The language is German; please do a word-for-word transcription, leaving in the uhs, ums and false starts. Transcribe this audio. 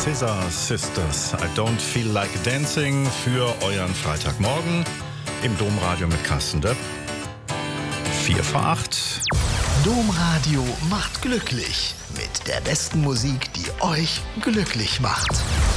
Scissor Sisters, I Don't Feel Like Dancing für euren Freitagmorgen im Domradio mit Carsten Döpp. Vier vor acht. Domradio macht glücklich mit der besten Musik, die euch glücklich macht.